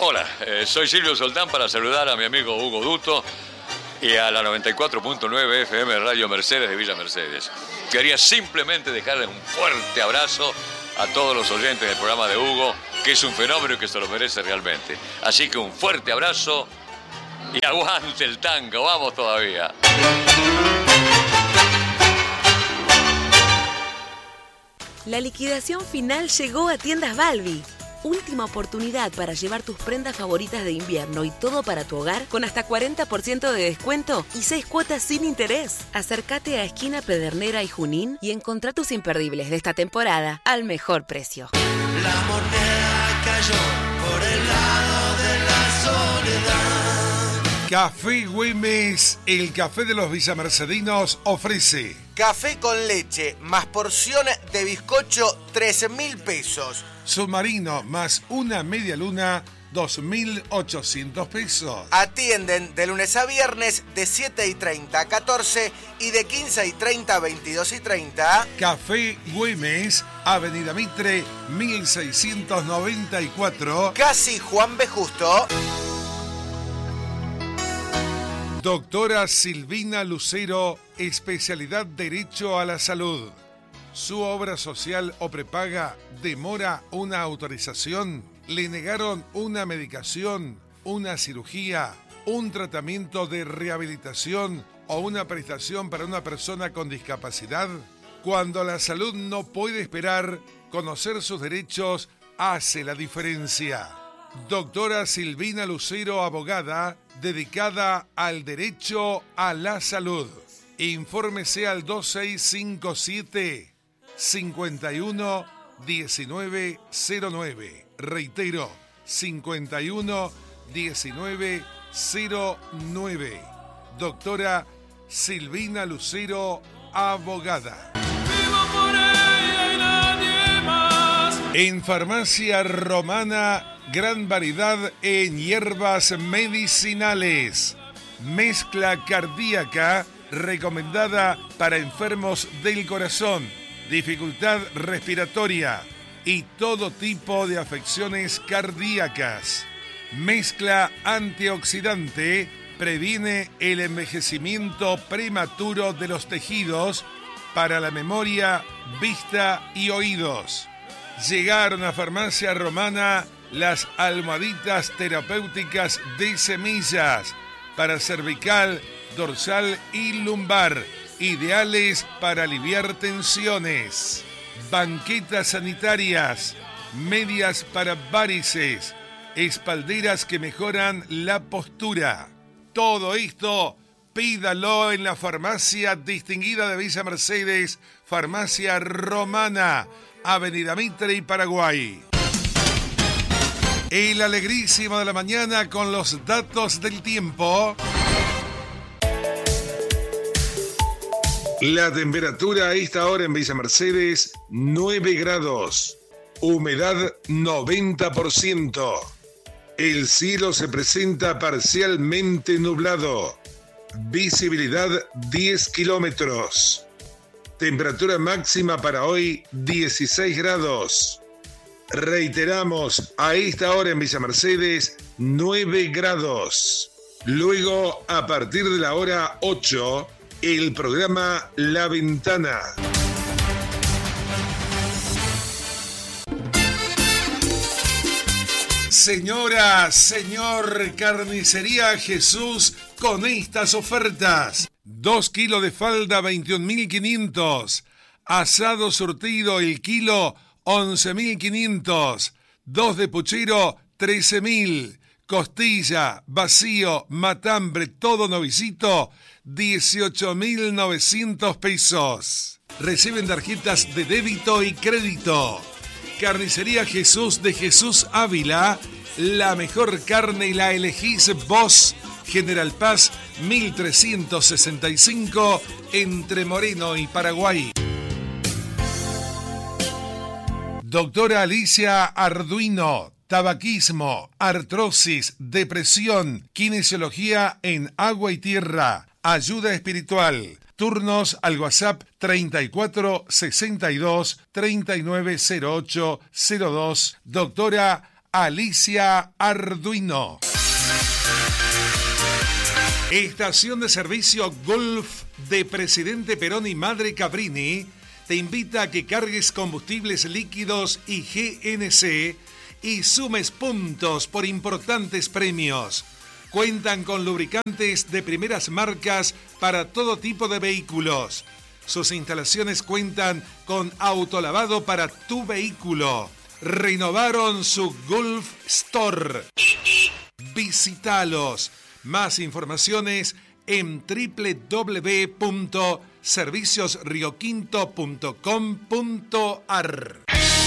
Hola, soy Silvio Soldán para saludar a mi amigo Hugo Duto y a la 94.9 FM Radio Mercedes de Villa Mercedes. Quería simplemente dejarles un fuerte abrazo a todos los oyentes del programa de Hugo, que es un fenómeno y que se lo merece realmente. Así que un fuerte abrazo y aguante el tango, vamos todavía. La liquidación final llegó a Tiendas Balbi. Última oportunidad para llevar tus prendas favoritas de invierno y todo para tu hogar con hasta 40% de descuento y 6 cuotas sin interés. Acércate a Esquina Pedernera y Junín y encontrá tus imperdibles de esta temporada al mejor precio. La moneda cayó por el lado de la soledad. Café Güemes, el café de los villamercedinos, ofrece café con leche más porción de bizcocho, 13.000 pesos. Submarino más una media luna, 2.800 pesos. Atienden de lunes a viernes de 7:30 a 14 y de 15:30 a 22:30. Café Güemes, Avenida Mitre, 1694. Casi Juan B. Justo. Doctora Silvina Lucero, especialidad Derecho a la Salud. ¿Su obra social o prepaga demora una autorización? ¿Le negaron una medicación, una cirugía, un tratamiento de rehabilitación o una prestación para una persona con discapacidad? Cuando la salud no puede esperar, conocer sus derechos hace la diferencia. Doctora Silvina Lucero, abogada, dedicada al derecho a la salud. Infórmese al 2657 51 19 09. Reitero, 51 19 09. Doctora Silvina Lucero, abogada. En Farmacia Romana, gran variedad en hierbas medicinales. Mezcla cardíaca recomendada para enfermos del corazón, dificultad respiratoria y todo tipo de afecciones cardíacas. Mezcla antioxidante previene el envejecimiento prematuro de los tejidos para la memoria, vista y oídos. Llegaron a Farmacia Romana las almohaditas terapéuticas de semillas para cervical, dorsal y lumbar, ideales para aliviar tensiones. Banquetas sanitarias, medias para varices, espalderas que mejoran la postura. Todo esto pídalo en la farmacia distinguida de Villa Mercedes, Farmacia Romana, Avenida Mitre y Paraguay. El alegrísimo de la mañana con los datos del tiempo. La temperatura a esta hora en Villa Mercedes, 9 grados. Humedad 90%. El cielo se presenta parcialmente nublado. Visibilidad 10 kilómetros. Temperatura máxima para hoy, 16 grados. Reiteramos, a esta hora en Villa Mercedes, 9 grados. Luego, a partir de la hora 8, el programa La Ventana. Señora, señor, Carnicería Jesús con estas ofertas. 2 kilos de falda, 21.500. Asado surtido, el kilo, 11.500. 2 de puchero, 13.000. Costilla, vacío, matambre, todo novicito, 18.900 pesos. Reciben tarjetas de débito y crédito. Carnicería Jesús de Jesús Ávila. La mejor carne la elegís vos. General Paz, 1365, entre Moreno y Paraguay. Doctora Alicia Arduino. Tabaquismo, artrosis, depresión, kinesiología en agua y tierra, ayuda espiritual. Turnos al WhatsApp 34 62 39 08 02. Doctora Alicia Arduino. Estación de servicio Golf de Presidente Perón y Madre Cabrini te invita a que cargues combustibles líquidos y GNC y sumes puntos por importantes premios. Cuentan con lubricantes de primeras marcas para todo tipo de vehículos. Sus instalaciones cuentan con autolavado para tu vehículo. Renovaron su Golf Store. Visítalos. Más informaciones en www.serviciosrioquinto.com.ar.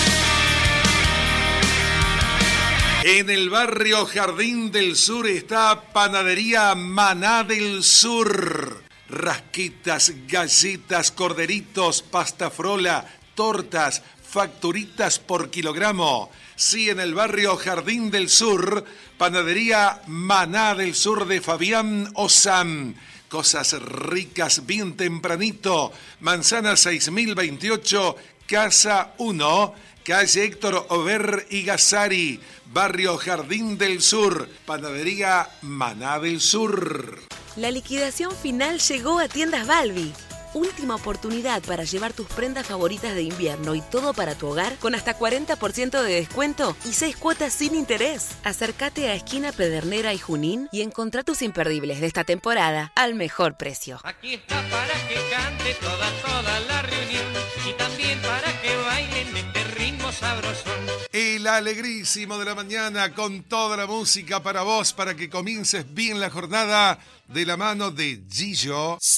En el barrio Jardín del Sur está Panadería Maná del Sur. Rasquitas, galletas, corderitos, pasta frola, tortas, facturitas por kilogramo. Sí, en el barrio Jardín del Sur, Panadería Maná del Sur de Fabián Ozam. Cosas ricas bien tempranito. Manzana 6028, Casa 1, calle Héctor Ober y Gazari, barrio Jardín del Sur, Panadería Maná del Sur. La liquidación final llegó a Tiendas Balbi. Última oportunidad para llevar tus prendas favoritas de invierno y todo para tu hogar con hasta 40% de descuento y 6 cuotas sin interés. Acércate a Esquina Pedernera y Junín y encontrá tus imperdibles de esta temporada al mejor precio. Aquí está para que cante toda la reunión y también para que bailen este ritmo sabrosón. El alegrísimo de la mañana con toda la música para vos, para que comiences bien la jornada de la mano de Gillo.